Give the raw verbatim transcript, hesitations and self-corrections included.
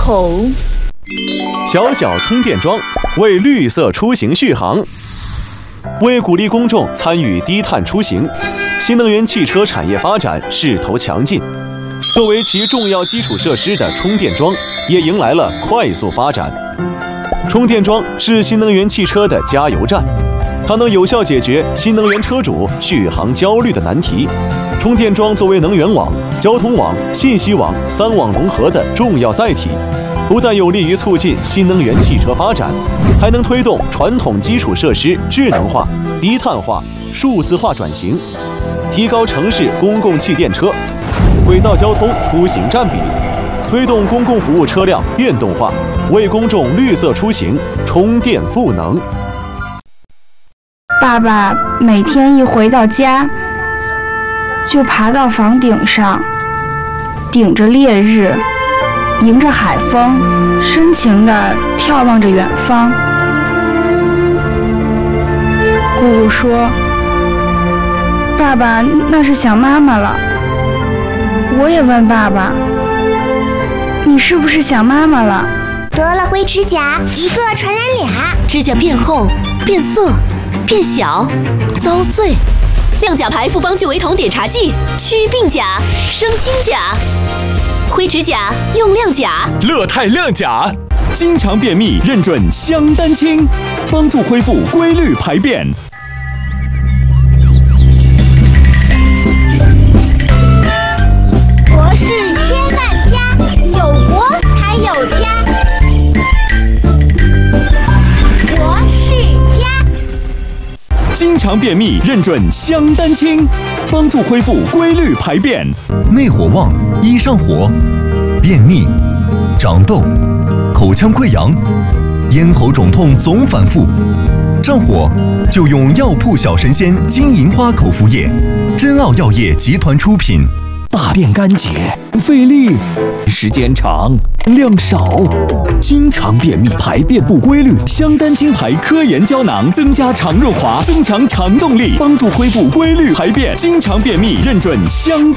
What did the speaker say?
吼！ 小小充电桩为绿色出行续航。为鼓励公众参与低碳出行，新能源汽车产业发展势头强劲。作为其重要基础设施的充电桩，也迎来了快速发展。充电桩是新能源汽车的加油站，它能有效解决新能源车主续航焦虑的难题。充电桩作为能源网、交通网、信息网三网融合的重要载体，不但有利于促进新能源汽车发展，还能推动传统基础设施智能化、低碳化、数字化转型，提高城市公共汽电车、轨道交通出行占比，推动公共服务车辆电动化，为公众绿色出行充电赋能。 爸爸每天一回到家，就爬到房顶上，顶着烈日，迎着海风，深情地眺望着远方。姑姑说：“爸爸那是想妈妈了。”我也问爸爸：“你是不是想妈妈了？” 得了灰指甲，一个传染俩， 指甲变厚、变色、变小、遭碎。亮甲牌复方聚维酮碘茶剂，祛病甲、生新甲。灰指甲用亮甲， 乐泰亮甲，经常便秘认准香丹清，帮助恢复规律排便。 国事千万家，有国才有家。国事家， 经常便秘认准香丹清，帮助恢复规律排便。 内火旺，一上火，便秘、长痘、口腔溃疡、咽喉肿痛总反复，上火就用药铺小神仙金银花口服液，真奥药业集团出品。 大便干结，费力，时间长，量少，经常便秘，排便不规律。 香丹清牌科研胶囊增加肠润滑，增强肠动力，帮助恢复规律排便。经常便秘认准香丹。